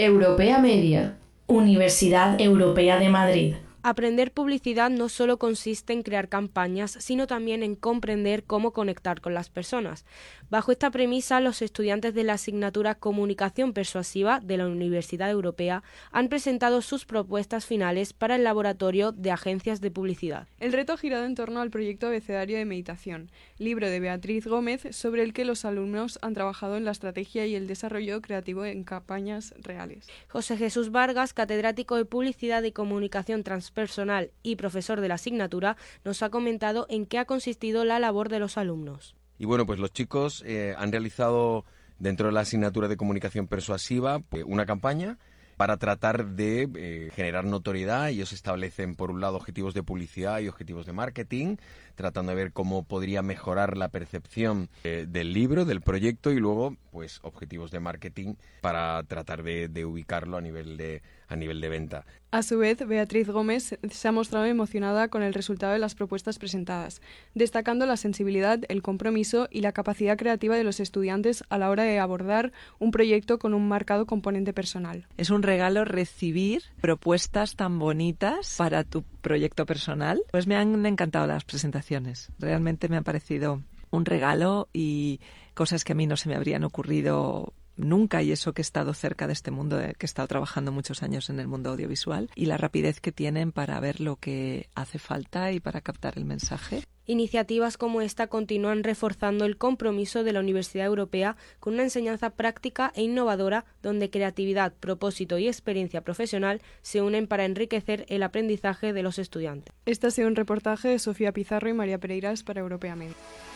Europea Media. Universidad Europea de Madrid. Aprender publicidad no solo consiste en crear campañas, sino también en comprender cómo conectar con las personas. Bajo esta premisa, los estudiantes de la asignatura Comunicación Persuasiva de la Universidad Europea han presentado sus propuestas finales para el laboratorio de agencias de publicidad. El reto ha girado en torno al proyecto Abecedario de Meditación, libro de Beatriz Gómez, sobre el que los alumnos han trabajado en la estrategia y el desarrollo creativo en campañas reales. José Jesús Vargas, catedrático de Publicidad y Comunicación Transpersonal y profesor de la asignatura, nos ha comentado en qué ha consistido la labor de los alumnos. Y bueno, pues los chicos han realizado dentro de la asignatura de Comunicación Persuasiva una campaña para tratar de generar notoriedad. Ellos establecen, por un lado, objetivos de publicidad y objetivos de marketing, tratando de ver cómo podría mejorar la percepción del libro, del proyecto, y luego, pues, objetivos de marketing para tratar de ubicarlo a nivel de venta. A su vez, Beatriz Gómez se ha mostrado emocionada con el resultado de las propuestas presentadas, destacando la sensibilidad, el compromiso y la capacidad creativa de los estudiantes a la hora de abordar un proyecto con un marcado componente personal. Es un regalo recibir propuestas tan bonitas para tu proyecto personal. Pues me han encantado las presentaciones. Realmente me ha parecido un regalo y cosas que a mí no se me habrían ocurrido nunca, y eso que he estado cerca de este mundo, que he estado trabajando muchos años en el mundo audiovisual, y la rapidez que tienen para ver lo que hace falta y para captar el mensaje. Iniciativas como esta continúan reforzando el compromiso de la Universidad Europea con una enseñanza práctica e innovadora donde creatividad, propósito y experiencia profesional se unen para enriquecer el aprendizaje de los estudiantes. Este ha sido un reportaje de Sofía Pizarro y María Pereiras para Europea Media.